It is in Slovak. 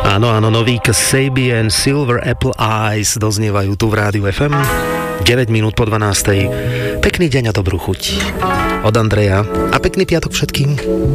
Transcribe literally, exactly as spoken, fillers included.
Áno, áno, nový Kasabian Silver Apple Eyes doznievajú tu v Rádiu ef em. deväť minút po dvanástej. Pekný deň a dobrú chuť. Od Andreja a pekný piatok všetkým.